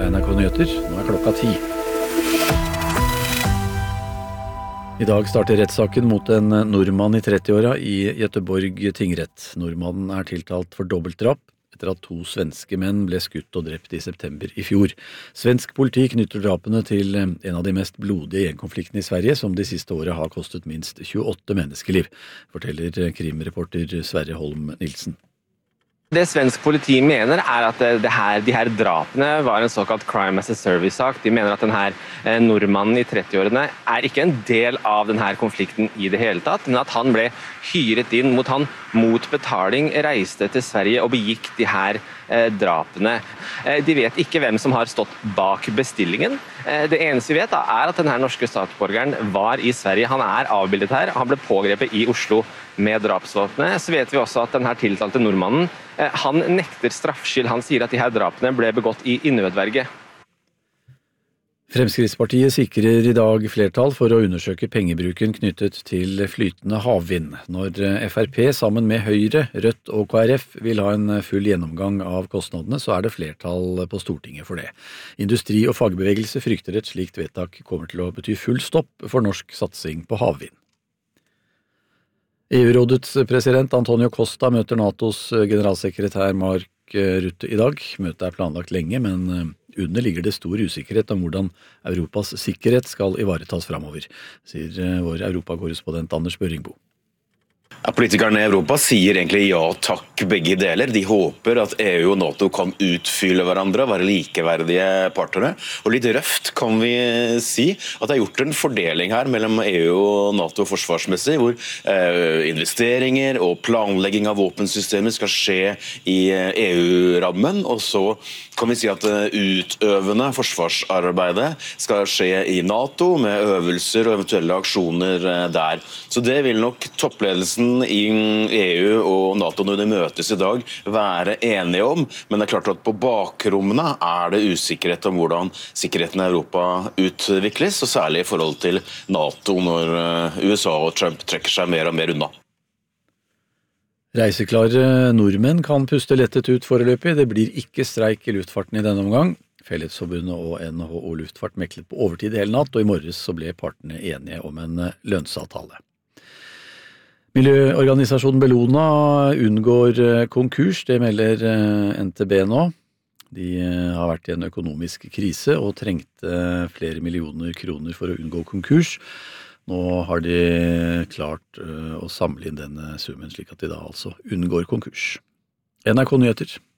NRK Nyheter, nå klokka 10. I dag starter rettssaken mot en nordmann i 30-åra i Göteborg tingrett. Nordmannen tiltalt for dobbeltdrap etter at 2 svenske menn ble skutt og drept i september i fjor. Svensk politi knytter drapene til en av de mest blodige gjengkonfliktene i Sverige, som de siste året har kostet minst 28 menneskeliv, forteller krimreporter Sverre Holm Nilsen. Det svensk politi mener at de her drapene var en såkalt crime as a service-sak. De mener at denne nordmannen i 30-årene ikke en del av denne konflikten i det hele tatt, men at han ble hyret inn mot betaling, reiste til Sverige og begikk de her drapene. De vet ikke hvem som har stått bak bestillingen. Det eneste vi vet at denne norske statsborgeren var i Sverige. Han avbildet her, han ble pågrepet i Oslo med drapsvåpenet. Så vet vi også at denne tiltalte nordmannen, han nekter straffskyld. Han sier at de her drapene ble begått i nødverge. Fremskrittspartiet sikrer i dag flertall for å undersøke pengebruken knyttet til flytende havvind. Når FrP sammen med Høyre, Rødt og KrF vil ha en full gjennomgang av kostnadene, så det flertall på Stortinget for det. Industri og fagbevegelse frykter et slikt vedtak kommer til å bety full stopp for norsk satsing på havvind. EU-rådets president Antonio Costa møter NATOs generalsekretær Mark Rutte i dag. Møtet planlagt lenge, men under ligger det stor usikkerhet om hvordan Europas sikkerhet skal ivaretas fremover, sier vår europakorrespondent Anders Børringbo. Politikerne i Europa sier egentlig ja takk begge deler. De håper at EU og NATO kan utfylle hverandre og være likeverdige partnere. Og litt røft kan vi si at det gjort en fordeling her mellom EU og NATO forsvarsmessig, hvor investeringer og planlegging av våpensystemer skal skje i EU-rammen, og så kan vi si at utøvende forsvarsarbeidet skal skje i NATO med øvelser og eventuelle aksjoner der. Så det vil nok toppledelsen i EU og NATO når de møtes i dag være enige om, men det klart at på bakrommene det usikkerhet om hvordan sikkerheten i Europa utvikles, og særlig i forhold til NATO når USA og Trump trekker seg mer og mer unna. Reiseklare nordmenn kan puste lettet ut foreløpig. Det blir ikke streik i luftfarten i denne omgang. Fellesforbundet og NHO Luftfart meklet på overtid hele natt, og i morges så ble partene enige om en lønnsavtale. Miljøorganisasjonen Bellona unngår konkurs, det melder NTB nå. De har vært i en økonomisk krise og trengte flere millioner kroner for å unngå konkurs. Nå har de klart å samle inn denne summen slik at de da altså unngår konkurs. NRK Nyheter.